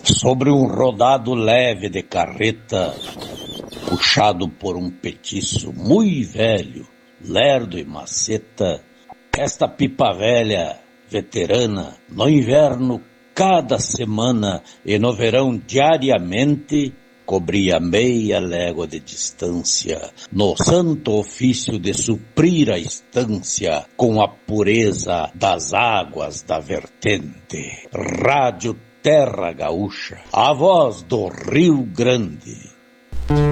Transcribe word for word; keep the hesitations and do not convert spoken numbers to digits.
Sobre um rodado leve de carreta, puxado por um petiço muito velho, lerdo e maceta, esta pipa velha, veterana, no inverno cada semana e no verão diariamente, cobria meia légua de distância, no santo ofício de suprir a estância com a pureza das águas da vertente. Rádio Terra Gaúcha, a voz do Rio Grande.